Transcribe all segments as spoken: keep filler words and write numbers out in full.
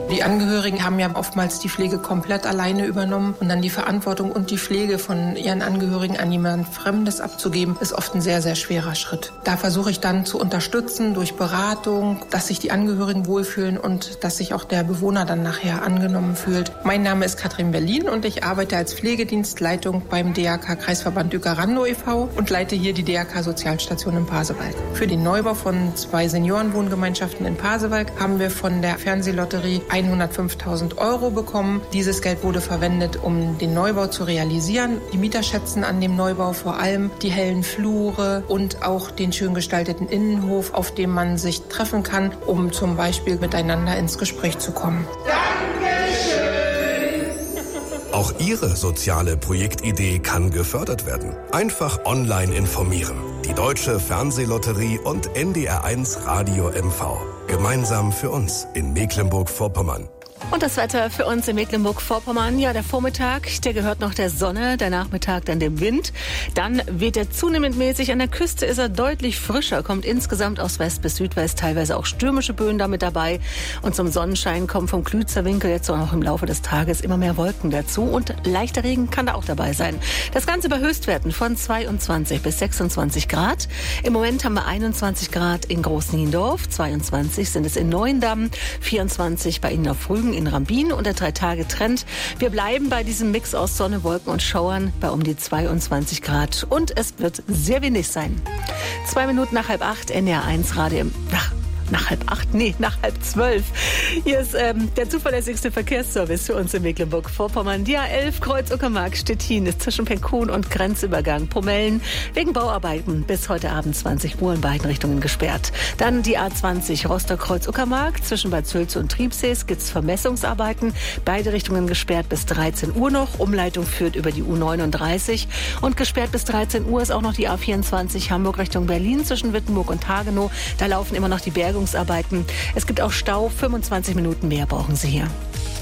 Die Angehörigen haben ja oftmals die Pflege komplett alleine übernommen und dann die Verantwortung und die Pflege von ihren Angehörigen an jemand Fremdes abzugeben, ist oft ein sehr, sehr schwerer Schritt. Da versuche ich dann zu unterstützen durch Beratung, dass sich die Angehörigen wohlfühlen und dass sich auch der Bewohner dann nachher angenommen fühlt. Mein Name ist Katrin Berlin und ich arbeite als Pflegedienstleitung beim D A K Kreisverband Uecker-Randow e V und leite hier die D A K Sozialstation in Pasewalk. Für den Neubau von zwei Seniorenwohngemeinschaften in Pasewalk haben wir von der Fernsehlotterie hundertfünftausend Euro bekommen. Dieses Geld wurde verwendet, um den Neubau zu realisieren. Die Mieter schätzen an dem Neubau vor allem die hellen Flure und auch den schön gestalteten Innenhof, auf dem man sich treffen kann, um zum Beispiel miteinander ins Gespräch zu kommen. Auch Ihre soziale Projektidee kann gefördert werden. Einfach online informieren. Die Deutsche Fernsehlotterie und N D R eins Radio M V. Gemeinsam für uns in Mecklenburg-Vorpommern. Und das Wetter für uns in Mecklenburg-Vorpommern. Ja, der Vormittag, der gehört noch der Sonne, der Nachmittag dann dem Wind. Dann weht er zunehmend mäßig. An der Küste ist er deutlich frischer, kommt insgesamt aus West bis Südwest, teilweise auch stürmische Böen damit dabei. Und zum Sonnenschein kommen vom Klützer Winkel jetzt auch im Laufe des Tages immer mehr Wolken dazu. Und leichter Regen kann da auch dabei sein. Das Ganze bei Höchstwerten von zweiundzwanzig bis sechsundzwanzig Grad. Im Moment haben wir einundzwanzig Grad in Großniendorf, zweiundzwanzig sind es in Neuendamm, vierundzwanzig bei Ihnen auf Rügen, in Rambin und der Drei-Tage-Trend. Wir bleiben bei diesem Mix aus Sonne, Wolken und Schauern bei um die zweiundzwanzig Grad und es wird sehr windig sein. Zwei Minuten nach halb acht, N D R eins Radio im... Ach, nach halb acht? Nee, nach halb zwölf. Hier ist ähm, der zuverlässigste Verkehrsservice für uns in Mecklenburg-Vorpommern. Die A elf Kreuz-Uckermark Stettin ist zwischen Penkun und Grenzübergang Pomellen wegen Bauarbeiten bis heute Abend zwanzig Uhr in beiden Richtungen gesperrt. Dann die A zwanzig Rostock-Kreuz-Uckermark zwischen Bad Sülze und Triebsees gibt es Vermessungsarbeiten. Beide Richtungen gesperrt bis dreizehn Uhr noch. Umleitung führt über die U neununddreißig und gesperrt bis dreizehn Uhr ist auch noch die A vierundzwanzig Hamburg Richtung Berlin zwischen Wittenburg und Hagenow. Da laufen immer noch die Bergungsarbeiten. Es gibt auch Stau, fünfundzwanzig Minuten mehr brauchen Sie hier.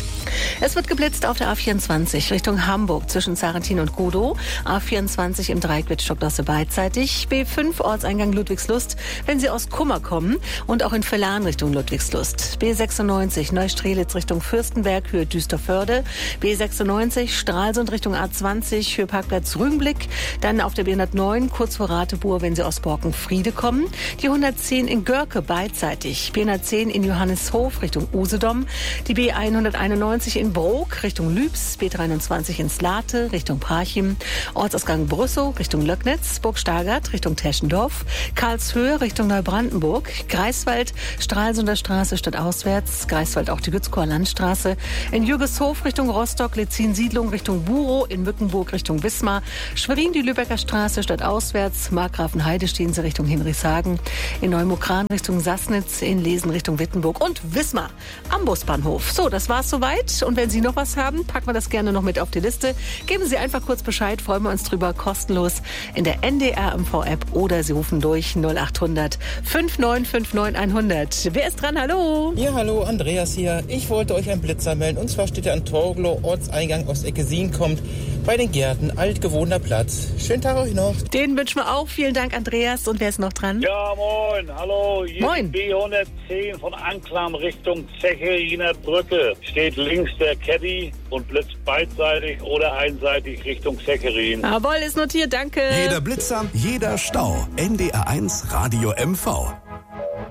Es wird geblitzt auf der A vierundzwanzig Richtung Hamburg zwischen Sarrentin und Godow. A vierundzwanzig im Dreieck wird Stockdosse beidseitig. B fünf Ortseingang Ludwigslust, wenn Sie aus Kummer kommen und auch in Verlan Richtung Ludwigslust. B sechsundneunzig Neustrelitz Richtung Fürstenberg, Höhe Düsterförde. B sechsundneunzig Stralsund Richtung A zwanzig, Höhe Parkplatz Rügenblick. Dann auf der B hundertneun kurz vor Ratebuhr, wenn Sie aus Borkenfriede kommen. Die hundertzehn in Görke beidseitig. B hundertzehn in Johannishof Richtung Usedom. Die B hunderteinundneunzig in Brok Richtung Lübs, B dreiundzwanzig in Slate Richtung Parchim, Ortsausgang Brüssow Richtung Löcknitz, Burg Stargard Richtung Teschendorf, Karlshöhe Richtung Neubrandenburg, Greifswald, Stralsunder Straße stadtauswärts, Greifswald auch die Gützkower Landstraße, in Jürgeshof Richtung Rostock, Letzin Siedlung Richtung Burow, in Mückenburg Richtung Wismar, Schwerin die Lübecker Straße stadtauswärts, Markgrafenheide stehen Sie Richtung Hinrichshagen, in Neumukran Richtung Sassnitz, in Lesen Richtung Wittenburg und Wismar am Busbahnhof. So, das war's soweit. Und wenn Sie noch was haben, packen wir das gerne noch mit auf die Liste. Geben Sie einfach kurz Bescheid, freuen wir uns drüber, kostenlos in der N D R M V-App oder Sie rufen durch null acht hundert neunundfünfzig neunundfünfzig hundert. Wer ist dran? Hallo? Ja, hallo, Andreas hier. Ich wollte euch einen Blitzer melden. Und zwar steht er an Torgelow, Ortseingang aus Eckesin kommt, bei den Gärten, altgewohnter Platz. Schönen Tag euch noch. Den wünschen wir auch. Vielen Dank, Andreas. Und wer ist noch dran? Ja, moin. Hallo. Hier moin. B hundertzehn von Anklam Richtung Zecheriner Brücke. Steht links der Caddy und blitzt beidseitig oder einseitig Richtung Zecherin. Jawohl, ist notiert. Danke. Jeder Blitzer, jeder Stau. N D R eins Radio M V.